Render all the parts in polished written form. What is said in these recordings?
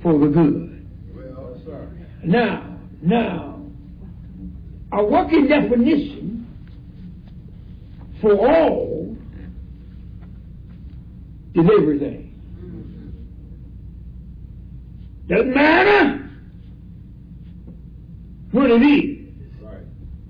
for the good. Well, sir. Now, a working definition for all is everything. Doesn't matter what it is. Right.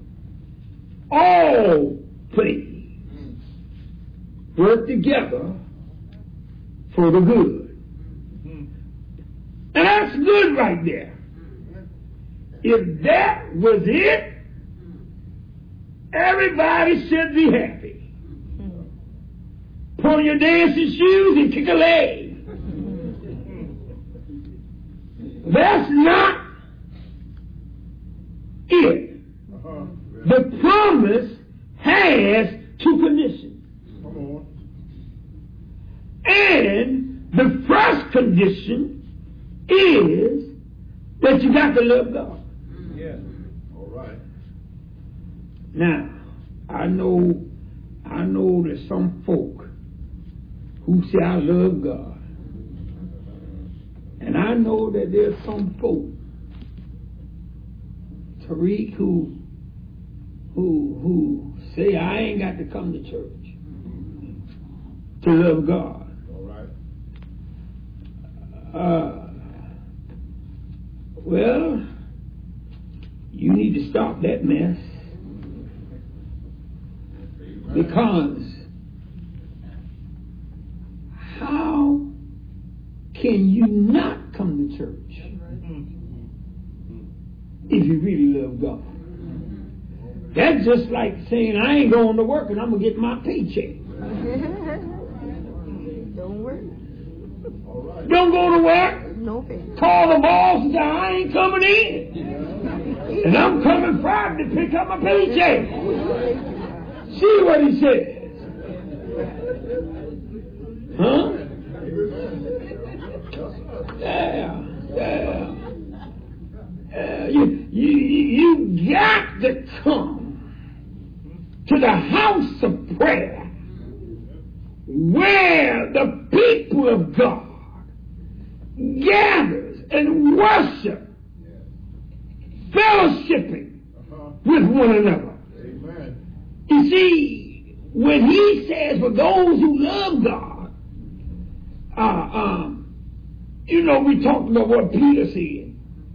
All things work together for the good. And that's good right there. If that was it, everybody should be happy. Put on your dancing shoes and kick a leg. That's not it. The promise has two conditions. Come on. And the first condition is that you got to love God. Yes. All right. Now, I know there's some folk who say I love God. And I know that there's some folk, Tariq, who say I ain't got to come to church to love God. All right. Well, you need to stop that mess, because how can you not come to church if you really love God? That's just like saying I ain't going to work and I'm going to get my paycheck. Don't work. All right. Don't go to work. No pay. Call the boss and say I ain't coming in. And I'm coming Friday to pick up my paycheck. See what he says. Huh? Yeah. You got to come to the house of prayer where the people of God gathers and worship, fellowshipping with one another. Amen. You see, when he says for those who love God, we talked about what Peter said.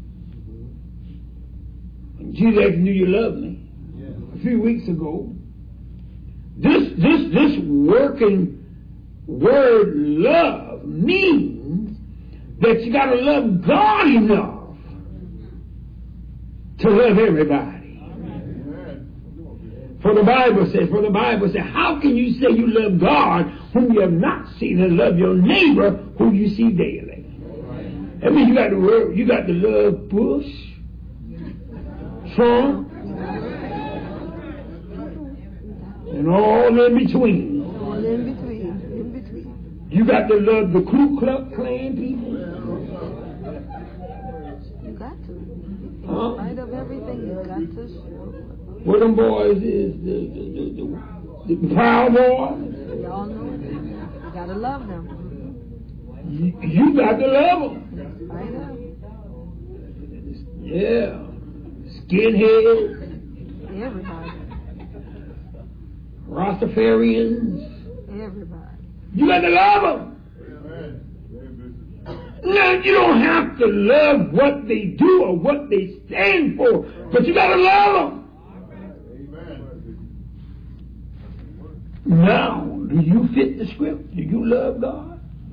Jesus asked, do you love me? A few weeks ago. This working word love means that you got to love God enough to love everybody. For the Bible says, how can you say you love God whom you have not seen, and love your neighbor whom you see daily? I mean, you got to love Bush, Trump, and all in between. All in between. You got to love the Ku Klux Klan people. You got to. In Huh? spite of everything, you got to show. What them boys is, the Proud Boys. Y'all know it. You got to love them. You got to love them. In spite of. Yeah. Skinheads, Everybody. Rastafarians. Everybody. You got to love them. Now, you don't have to love what they do or what they stand for, but you got to love them. Now, do you fit the script? Do you love God?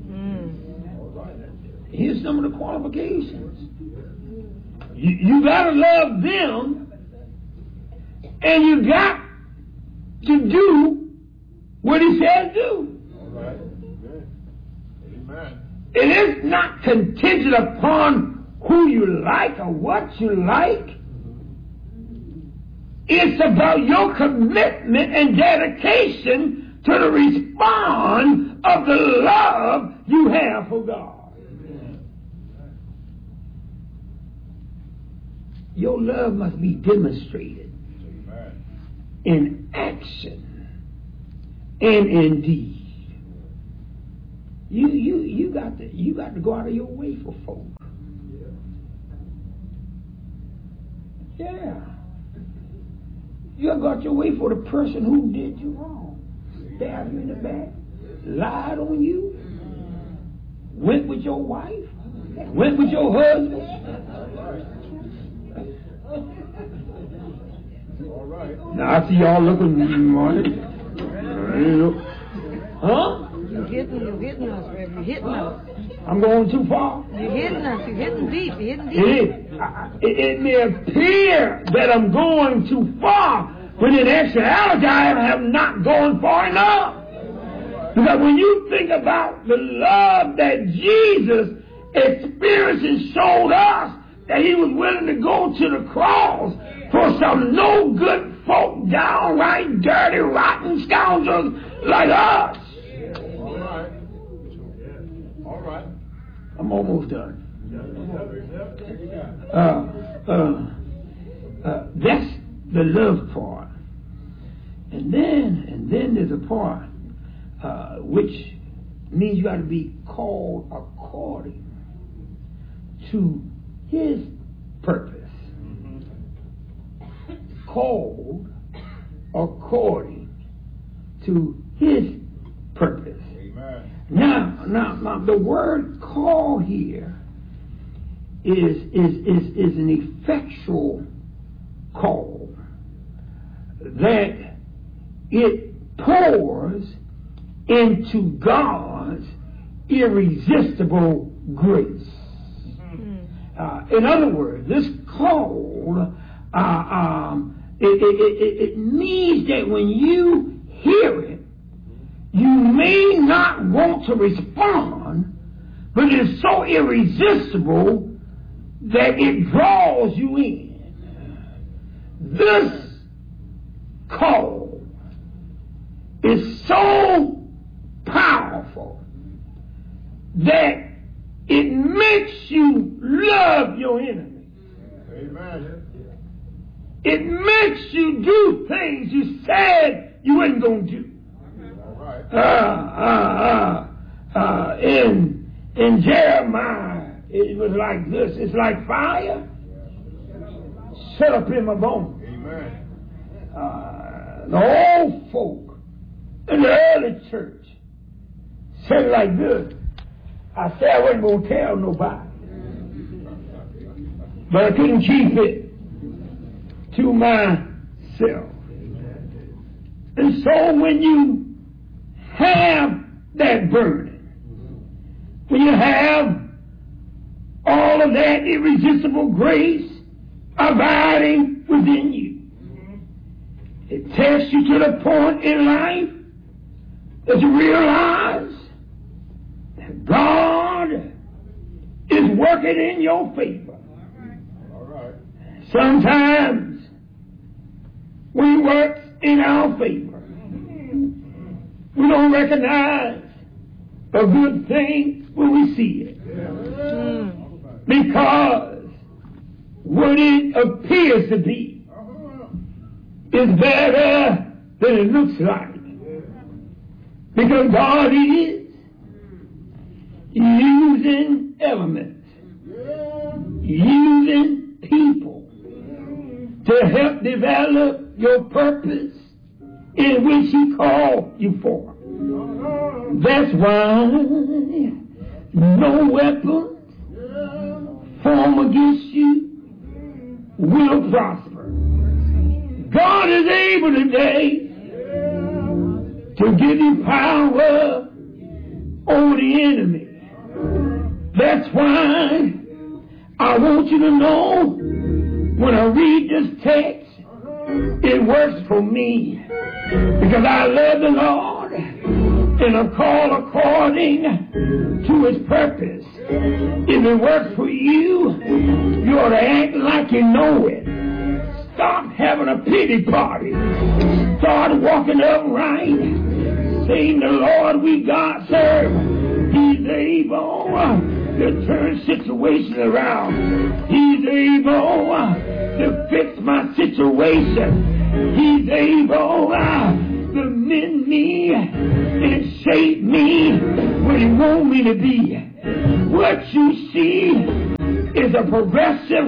Here's some of the qualifications. You got to love them, and you got to do what he says do. All right. Amen. It is not contingent upon who you like or what you like. It's about your commitment and dedication to the response of the love you have for God. Your love must be demonstrated in action and in deed. You got to go out of your way for folk. Yeah. You ever got your way for the person who did you wrong? Stabbed you in the back, lied on you, went with your wife, went with your husband. All right. Now I see y'all looking huh? You're hitting us, Reverend. You're hitting us. I'm going too far. You're hitting us. You're hitting deep. You're hitting It deep. is. It may appear that I'm going too far, when in actuality I have not gone far enough. Because when you think about the love that Jesus experienced and showed us, that he was willing to go to the cross for some no good folk, downright dirty, rotten scoundrels like us. All right. All right. I'm almost done. That's the love part. And then there's a part which means you got to be called according to his purpose. Called according to his purpose. Amen. Now, the word call here is an effectual call that it pours into God's irresistible grace. In other words, this call, it means that when you hear it, you may not want to respond, but it is so irresistible that it draws you in. This call is so powerful that it makes you love your enemy. Amen. It makes you do things you said you weren't going to do. All right. In Jeremiah, it was like this. It's like fire set up in my bones. Amen. The old folk in the early church said it like this. I said I wasn't going to tell nobody, but I couldn't keep it to myself. And so when you have that burden, when you have all of that irresistible grace abiding within you, it tests you to the point in life that you realize that God is working in your favor. All right. Sometimes when He works in our favor, we don't recognize a good thing when we see it. Because what it appears to be is better than it looks like. Because God is using elements, using people to help develop your purpose in which He called you for. That's why no weapon formed against you will prosper. God is able today to give you power over the enemy. That's why I want you to know, when I read this text, it works for me, because I love the Lord and I'm called according to His purpose. If it works for you, you ought to act like you know it. Stop having a pity party. Start walking upright, saying, the Lord we God serve, He's able to turn situations around. He's able to fix my situation. He's able to mend me and shape me where He wants me to be. What you see is a progressive